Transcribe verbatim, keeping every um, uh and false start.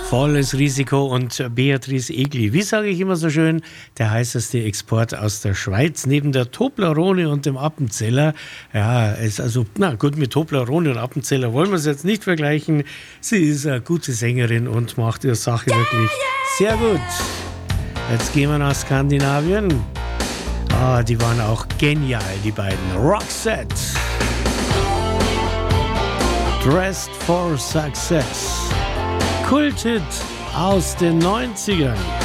Volles Risiko und Beatrice Egli. Wie sage ich immer so schön, der heißeste Export aus der Schweiz, neben der Toblerone und dem Appenzeller. Ja, ist also, na gut, mit Toblerone und Appenzeller wollen wir es jetzt nicht vergleichen. Sie ist eine gute Sängerin und macht ihre Sache wirklich sehr gut. Jetzt gehen wir nach Skandinavien. Ah, die waren auch genial, die beiden. Roxette. Dressed for Success. Kulthit aus den neunzigern.